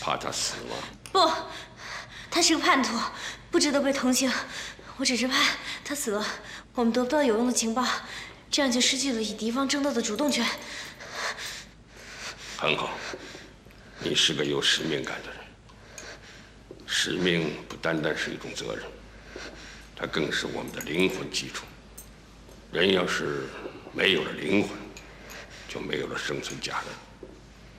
怕他死吗？ 不，他是个叛徒，不值得被同情。我只是怕他死了，我们得不到有用的情报，这样就失去了与敌方争斗的主动权。 很好，你是个有使命感的人。使命不单单是一种责任，它更是我们的灵魂基础。人要是没有了灵魂，就没有了生存价值。